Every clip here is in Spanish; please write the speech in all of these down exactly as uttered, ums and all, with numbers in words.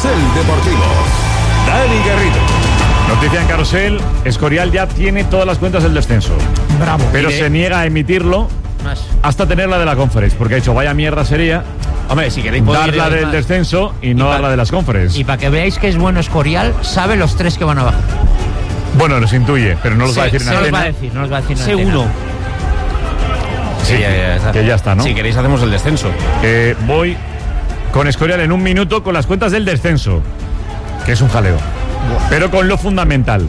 Carrusel Deportivo. Dani Garrido. Noticia en Carrusel, Escorial ya tiene todas las cuentas del descenso. Bravo. Pero Mire. se niega a emitirlo Más. hasta tener la de la Conference, porque ha dicho, vaya mierda sería Hombre, si queréis poder dar la del más. descenso y no Y dar pa- la de las Conference. Y para que veáis que es bueno Escorial, sabe los tres que van abajo. Bueno, los intuye, pero no los va a decir en no los antena. va a decir, no los va a decir en Seguro. antena. Sí, ya, ya está. que ya está, ¿no? Si queréis hacemos el descenso. Eh, voy con Escorial en un minuto con las cuentas del descenso, que es un jaleo. Pero con lo fundamental.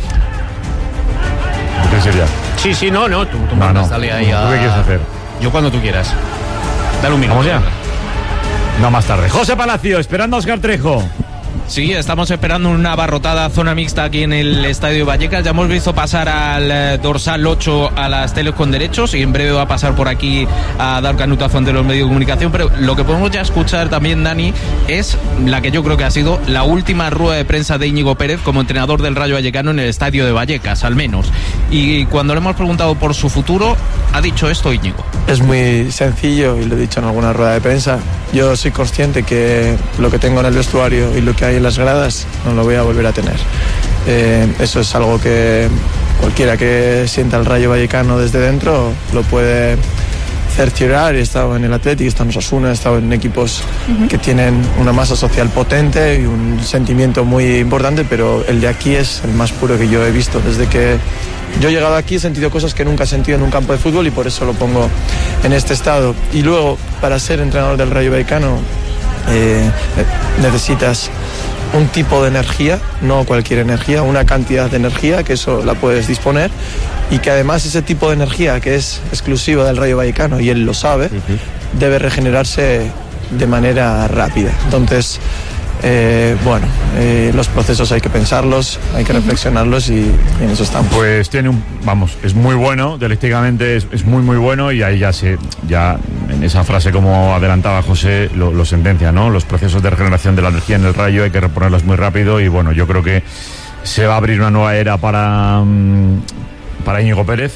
¿Qué sería? Sí, sí, no, no, tú, tú No, mandas, no. dale ahí ¿Tú a... qué quieres hacer? Yo cuando tú quieras. Dale un minuto. ¿Vamos ya? No, más tarde. José Palacio, esperando a Óscar Trejo. Sí, estamos esperando una abarrotada zona mixta aquí en el Estadio Vallecas. Ya hemos visto pasar al eh, dorsal ocho a las teles con derechos y en breve va a pasar por aquí a dar canutazo ante los medios de comunicación. Pero lo que podemos ya escuchar también, Dani, es la que yo creo que ha sido la última rueda de prensa de Íñigo Pérez como entrenador del Rayo Vallecano en el Estadio de Vallecas, al menos. Y cuando le hemos preguntado por su futuro, ha dicho esto Íñigo. Es muy sencillo y lo he dicho en alguna rueda de prensa. Yo soy consciente que lo que tengo en el vestuario y lo que hay en las gradas no lo voy a volver a tener. Eh, eso es algo que cualquiera que sienta el Rayo Vallecano desde dentro lo puede cerciorar. He estado en el Athletic, he estado en Osasuna, he estado en equipos uh-huh. que tienen una masa social potente y un sentimiento muy importante, pero el de aquí es el más puro que yo he visto. Desde que yo he llegado aquí he sentido cosas que nunca he sentido en un campo de fútbol y por eso lo pongo en este estado. Y luego, para ser entrenador del Rayo Vallecano eh, necesitas un tipo de energía, no cualquier energía, una cantidad de energía, que eso la puedes disponer, y que además ese tipo de energía que es exclusiva del Rayo Vallecano, y él lo sabe, uh-huh. debe regenerarse de manera rápida. Entonces, eh, bueno, eh, los procesos hay que pensarlos, hay que reflexionarlos y, y en eso estamos. Pues tiene un, vamos, es muy bueno, dialécticamente es, es muy muy bueno y ahí ya se, ya en esa frase como adelantaba José, lo, lo sentencia, ¿no? Los procesos de regeneración de la energía en el Rayo hay que reponerlos muy rápido y bueno, yo creo que se va a abrir una nueva era para, para Íñigo Pérez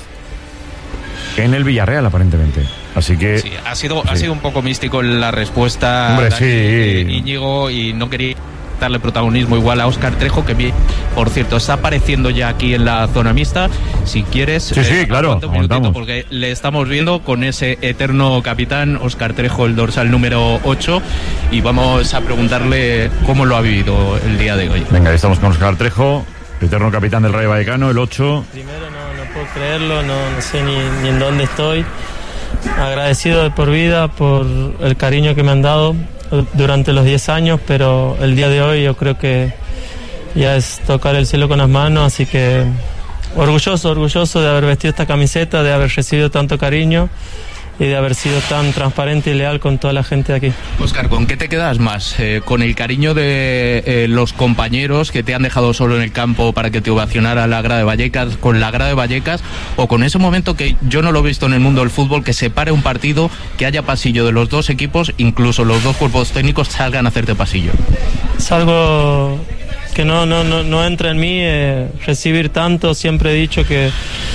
en el Villarreal aparentemente. Así que sí, ha sido, sí. ha sido un poco místico la respuesta. Hombre, Dani, sí. eh, Íñigo, y no quería darle protagonismo igual a Óscar Trejo, que por cierto está apareciendo ya aquí en la zona mixta. Si quieres, sí, sí, eh, claro, un minutito, porque le estamos viendo con ese eterno capitán Óscar Trejo, el dorsal número ocho, y vamos a preguntarle cómo lo ha vivido el día de hoy. Venga, estamos con Óscar Trejo, eterno capitán del Rayo Vallecano, el ocho. Primero no, no puedo creerlo, no, no sé ni, ni en dónde estoy. Agradecido de por vida por el cariño que me han dado durante los diez años, pero el día de hoy yo creo que ya es tocar el cielo con las manos, así que orgulloso, orgulloso de haber vestido esta camiseta, de haber recibido tanto cariño y de haber sido tan transparente y leal con toda la gente de aquí. Óscar, ¿con qué te quedas más? Eh, ¿Con el cariño de eh, los compañeros que te han dejado solo en el campo para que te ovacionara la grada de Vallecas, con la grada de Vallecas, o con ese momento que yo no lo he visto en el mundo del fútbol, que se pare un partido, que haya pasillo de los dos equipos, incluso los dos cuerpos técnicos salgan a hacerte pasillo? Es algo que no, no, no, no entra en mí, eh, recibir tanto. Siempre he dicho que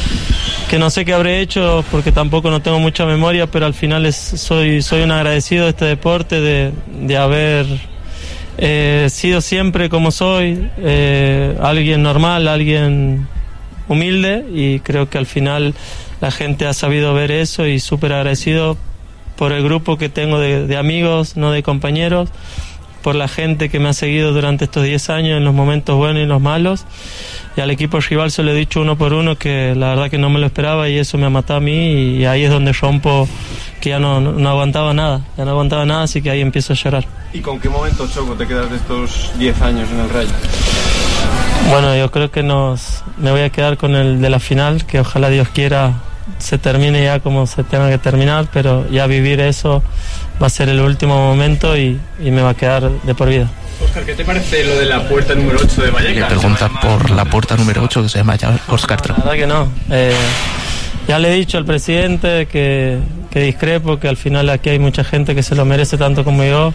que no sé qué habré hecho porque tampoco no tengo mucha memoria, pero al final es, soy, soy un agradecido de este deporte, de, de haber eh, sido siempre como soy, eh, alguien normal, alguien humilde, y creo que al final la gente ha sabido ver eso y súper agradecido por el grupo que tengo de, de amigos, no de compañeros, por la gente que me ha seguido durante estos diez años en los momentos buenos y los malos, y al equipo rival se lo he dicho uno por uno que la verdad que no me lo esperaba y eso me ha matado a mí, y ahí es donde rompo que ya no, no, no aguantaba nada, ya no aguantaba nada, así que ahí empiezo a llorar. ¿Y con qué momento, Choco, te quedas de estos diez años en el Rayo? Bueno, yo creo que nos me voy a quedar con el de la final, que ojalá Dios quiera se termine ya como se tenga que terminar, pero ya vivir eso va a ser el último momento y, y me va a quedar de por vida. Óscar, ¿qué te parece lo de la puerta número ocho de Vallecas? Le pregunta por la puerta número ocho, que se llama ya Óscar Trejo. La verdad que no. Eh, ya le he dicho al presidente que, que discrepo, que al final aquí hay mucha gente que se lo merece tanto como yo,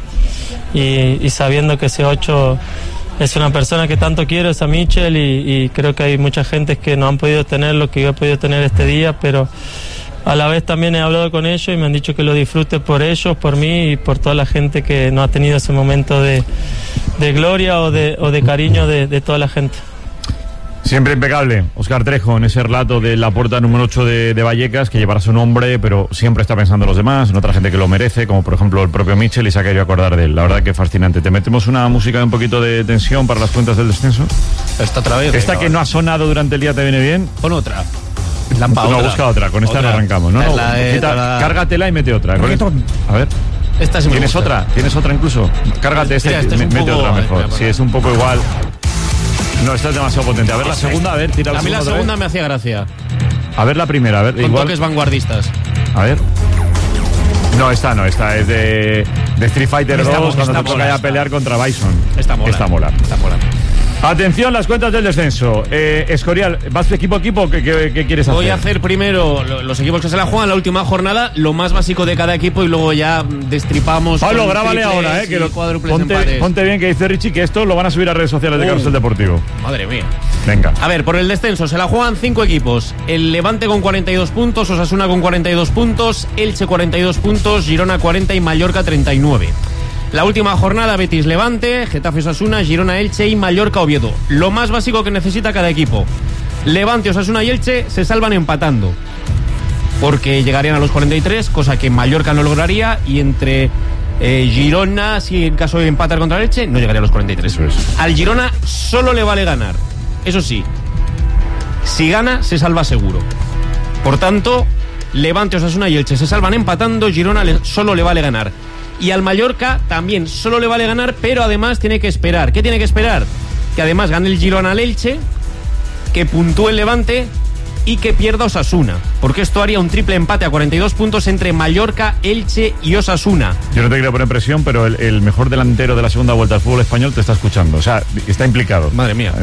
y, y sabiendo que ese ocho es una persona que tanto quiero, es a Michel, y, y creo que hay mucha gente que no han podido tener lo que yo he podido tener este día, pero a la vez también he hablado con ellos y me han dicho que lo disfrute por ellos, por mí y por toda la gente que no ha tenido ese momento de, de gloria o de, o de cariño de, de toda la gente. Siempre impecable, Óscar Trejo, en ese relato de la puerta número ocho de, de Vallecas, que llevará su nombre, pero siempre está pensando en los demás, en otra gente que lo merece, como por ejemplo el propio Mitchell, y se ha querido acordar de él. La verdad que fascinante. ¿Te metemos una música de un poquito de tensión para las cuentas del descenso? Esta otra vez. Esta que no ha sonado durante el día, ¿te viene bien? Pon otra. Lampa, no, otra. busca otra, con esta Otra. no arrancamos. No, no, La de- quita- la- cárgatela y mete otra. Con esta- a ver. Esta sí me ¿Tienes gusta. otra? ¿Tienes otra incluso? Cárgate esta Mira, y esta es me- un mete poco- otra mejor. Venga, Sí, es un poco igual. No, esta es demasiado potente. A ver la segunda, a ver, tira la A mí la segunda otra segunda vez. me hacía gracia. A ver la primera, a ver, Con igual. toques vanguardistas. A ver. No, esta no, esta es de, de Street Fighter Esta dos, mola, cuando esta te toca mola, ya esta. pelear contra Bison. Esta mola. Esta mola. Esta mola. Atención, las cuentas del descenso. Eh, Escorial, ¿vas equipo a equipo? ¿Qué, qué, qué quieres hacer? Voy a hacer primero lo- los equipos que se la juegan la última jornada, lo más básico de cada equipo y luego ya destripamos. Pablo, con grábale triples ahora, eh, que y lo, cuádruples ponte, empates. ponte bien que dice Richie que esto lo van a subir a redes sociales de Uh. Carrusel Deportivo. Madre mía. Venga. A ver, por el descenso se la juegan cinco equipos. El Levante con cuarenta y dos puntos, Osasuna con cuarenta y dos puntos, Elche cuarenta y dos puntos, Girona cuarenta y Mallorca treinta y nueve. La última jornada, Betis Levante, Getafe Osasuna, Girona Elche y Mallorca Oviedo. Lo más básico que necesita cada equipo. Levante, Osasuna y Elche se salvan empatando, porque llegarían a los cuarenta y tres, cosa que Mallorca no lograría, y entre eh, Girona, si en caso de empatar contra el Elche, no llegaría a los cuarenta y tres. Eso es. Al Girona solo le vale ganar. Eso sí, si gana, se salva seguro. Por tanto, Levante, Osasuna y Elche se salvan empatando, Girona le- solo le vale ganar. Y al Mallorca también solo le vale ganar, pero además tiene que esperar. ¿Qué tiene que esperar? Que además gane el Girona al Elche, que puntúe el Levante y que pierda Osasuna. Porque esto haría un triple empate a cuarenta y dos puntos entre Mallorca, Elche y Osasuna. Yo no te quiero poner presión, pero el, el mejor delantero de la segunda vuelta al fútbol español te está escuchando. O sea, está implicado. Madre mía.